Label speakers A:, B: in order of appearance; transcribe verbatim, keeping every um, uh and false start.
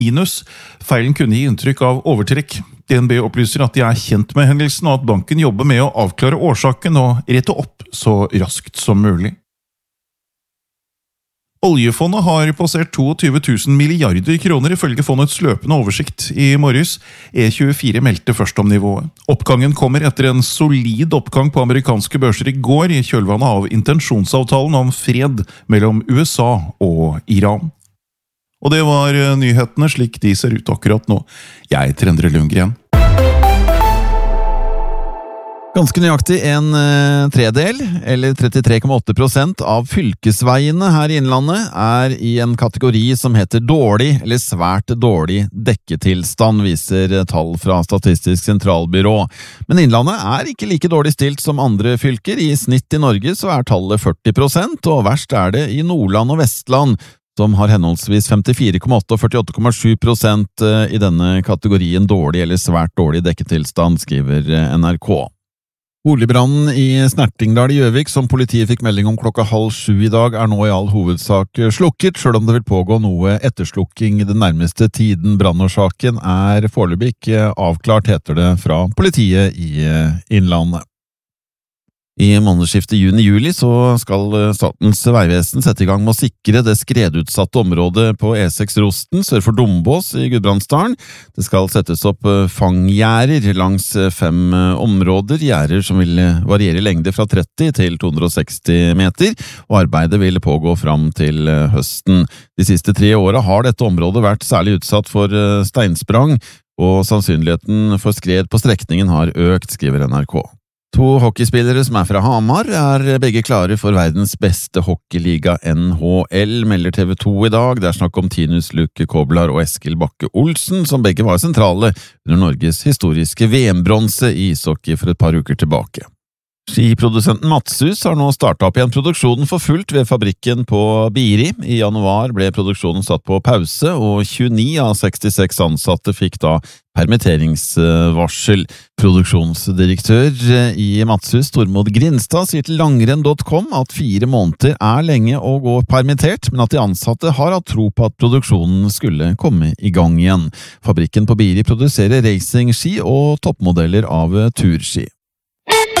A: Inus. Feilen kunne gi inntrykk av overtrekk. D N B opplyser at de er kjent med hendelsen, og at banken jobber med å avklare årsaken og rette opp så raskt som mulig. Oljefondet har passert tjueto tusen milliarder kroner ifølge fondets løpende oversikt i morges. E tjuefire meldte først om nivået. Oppgangen kommer etter en solid oppgang på amerikanske børser i går i kjølvannet av intensjonsavtalen om fred mellom U S A og Iran. Og det var nyhetene slik de ser ut akkurat nå. Jeg heter Endre Lundgren.
B: Ganske nøyaktig en tredel, eller trettitre komma åtte prosent av fylkesveiene her i Innlandet er i en kategori som heter dårlig eller svært dårlig dekketilstand, viser tall fra Statistisk sentralbyrå. Men Innlandet er ikke like dårlig stilt som andre fylker. I snitt i Norge så er tallet førti prosent, og verst er det i Nordland og Vestland, som har henholdsvis femtifire komma åtte og førtiåtte komma sju prosent i denne kategorien dårlig eller svært dårlig dekketilstand, skriver N R K. Boligbrannen i Snertingdal i Gjøvik, som politiet fikk melding om klokka halv sju i dag, er nå i all hovedsak slukket, selv om det vil pågå noe etterslukking i den nærmeste tiden. Brannårsaken er foreløpig ikke avklart, heter det fra politiet i Innlandet. I månedsskiftet juni-juli så skal Statens vegvesen sette i gang med å sikre det skredutsatte området på E seks Rosten sør for Dombås i Gudbrandsdalen. Det skal settes opp fanggjerder langs fem områder, gjerder som vil variere i lengde fra tretti til to hundre og seksti meter, og arbeidet vil pågå fram til høsten. De siste tre årene har dette området vært særlig utsatt for steinsprang, og sannsynligheten for skred på strekningen har økt, skriver N R K. To hockeyspillere som er fra Hamar er begge klare for verdens beste hockeyliga N H L, melder T V to i dag. Det er snakk om Tinus Luke Koblar og Eskil Bakke Olsen, som begge var sentrale under Norges historiske V M-bronse i ishockey for et par uker tilbake. Skiprodusenten Matshus har nå startet opp igjen produksjonen for fullt ved fabrikken på Biri. I januar ble produksjonen satt på pause, og tjueni av sekstiseks ansatte fikk da permitteringsvarsel. Produksjonsdirektør i Matshus, Tormod Grinstad, sier til langrenn punktum com at fire måneder er lenge å gå permittert, men at de ansatte har hatt tro på at produksjonen skulle komme i gang igjen. Fabrikken på Biri produserer racingski og toppmodeller av turski.